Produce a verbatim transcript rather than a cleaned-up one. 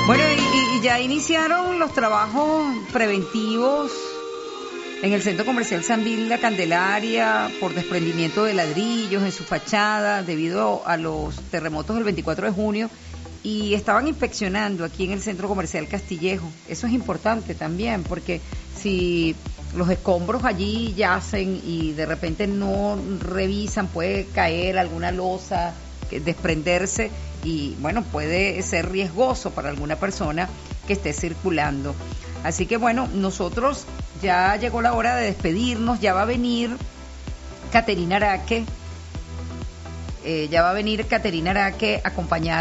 Bueno, y, y ya iniciaron los trabajos preventivos en el Centro Comercial Sambil La Candelaria por desprendimiento de ladrillos en su fachada debido a los terremotos del veinticuatro de junio, y estaban inspeccionando aquí en el Centro Comercial Castillejo. Eso es importante también, porque si los escombros allí yacen y de repente no revisan, puede caer alguna losa, desprenderse, y bueno, puede ser riesgoso para alguna persona que esté circulando. Así que bueno, nosotros ya llegó la hora de despedirnos. Ya va a venir Caterina Araque, eh, ya va a venir Caterina Araque acompañada